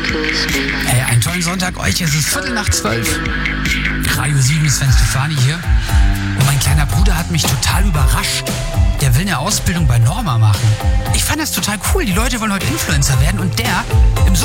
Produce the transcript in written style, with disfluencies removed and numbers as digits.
Hey, einen tollen Sonntag euch. Es ist 11:45. Radio 7, Sven Stefani hier. Und mein kleiner Bruder hat mich total überrascht. Der will eine Ausbildung bei Norma machen. Ich fand das total cool. Die Leute wollen heute Influencer werden und der im